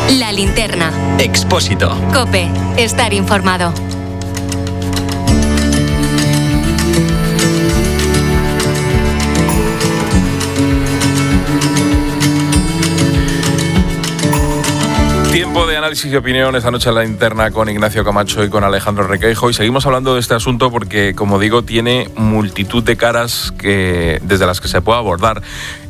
La Linterna. Expósito. COPE. Estar informado. Tiempo de análisis y opinión esta noche en La Linterna con Ignacio Camacho y con Alejandro Requeijo. Y seguimos hablando de este asunto porque, como digo, tiene multitud de caras desde las que se puede abordar.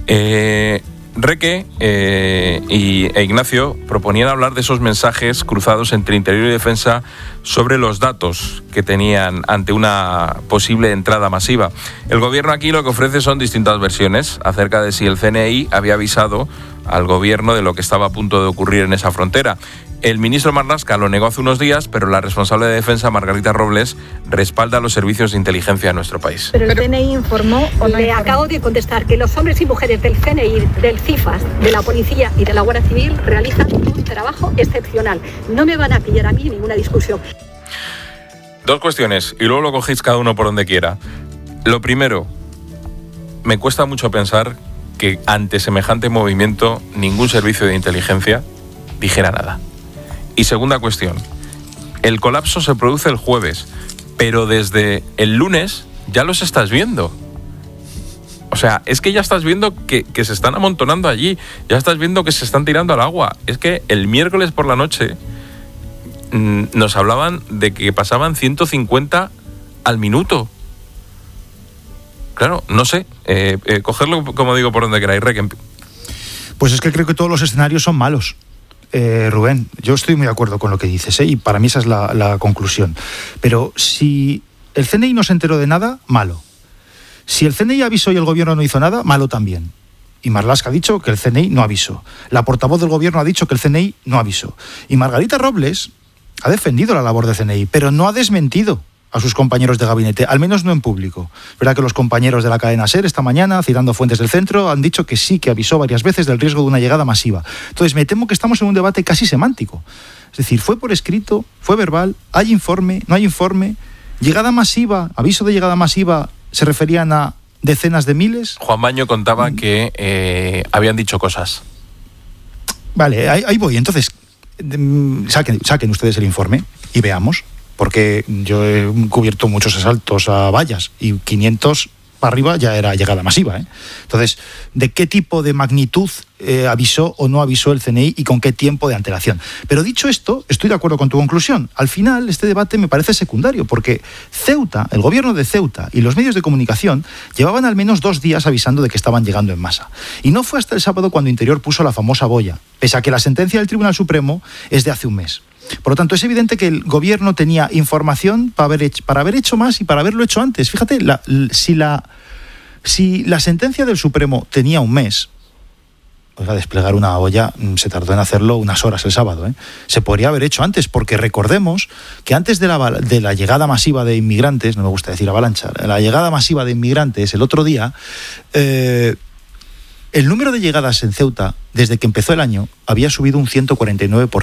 Reque e Ignacio proponían hablar de esos mensajes cruzados entre Interior y Defensa sobre los datos que tenían ante una posible entrada masiva. El gobierno aquí lo que ofrece son distintas versiones acerca de si el CNI había avisado al gobierno de lo que estaba a punto de ocurrir en esa frontera. El ministro Marlaska lo negó hace unos días, pero la responsable de Defensa, Margarita Robles, respalda los servicios de inteligencia de nuestro país. Pero el CNI informó o no. Le acabo de contestar que los hombres y mujeres del CNI, del CIFAS, de la Policía y de la Guardia Civil realizan un trabajo excepcional. No me van a pillar a mí ninguna discusión. Dos cuestiones, y luego lo cogéis cada uno por donde quiera. Lo primero, me cuesta mucho pensar que ante semejante movimiento ningún servicio de inteligencia dijera nada. Y segunda cuestión, el colapso se produce el jueves, pero desde el lunes ya los estás viendo. O sea, es que ya estás viendo que se están amontonando allí, ya estás viendo que se están tirando al agua. Es que el miércoles por la noche nos hablaban de que pasaban 150 al minuto. Claro, no sé, cogerlo, como digo, por donde queráis. Pues es que creo que todos los escenarios son malos. Rubén, yo estoy muy de acuerdo con lo que dices, y para mí esa es la conclusión. Pero si el CNI no se enteró de nada, malo. Si el CNI avisó y el gobierno no hizo nada, malo también. Y Marlaska ha dicho que el CNI no avisó. La portavoz del gobierno ha dicho que el CNI no avisó. Y Margarita Robles ha defendido la labor del CNI, pero no ha desmentido a sus compañeros de gabinete, al menos no en público. Verá que los compañeros de la cadena SER esta mañana, citando fuentes del centro, han dicho que sí, que avisó varias veces del riesgo de una llegada masiva. Entonces me temo que estamos en un debate casi semántico. Es decir, fue por escrito, fue verbal, hay informe, no hay informe, llegada masiva, aviso de llegada masiva, ¿se referían a decenas de miles? Juan Baño contaba que habían dicho cosas. Vale, ahí voy. Entonces, saquen ustedes el informe y veamos. Porque yo he cubierto muchos asaltos a vallas y 500 para arriba ya era llegada masiva, ¿eh? Entonces, ¿de qué tipo de magnitud avisó o no avisó el CNI y con qué tiempo de antelación? Pero dicho esto, estoy de acuerdo con tu conclusión. Al final, este debate me parece secundario, porque Ceuta, el gobierno de Ceuta y los medios de comunicación llevaban al menos 2 días avisando de que estaban llegando en masa. Y no fue hasta el sábado cuando Interior puso la famosa boya, pese a que la sentencia del Tribunal Supremo es de hace un mes. Por lo tanto, es evidente que el gobierno tenía información para haber hecho más y para haberlo hecho antes. Fíjate, si la sentencia del Supremo tenía un mes, desplegar una olla se tardó en hacerlo unas horas el sábado, ¿eh? Se podría haber hecho antes, porque recordemos que antes de la llegada masiva de inmigrantes, no me gusta decir avalancha, la llegada masiva de inmigrantes el otro día, el número de llegadas en Ceuta, desde que empezó el año, había subido un 149%.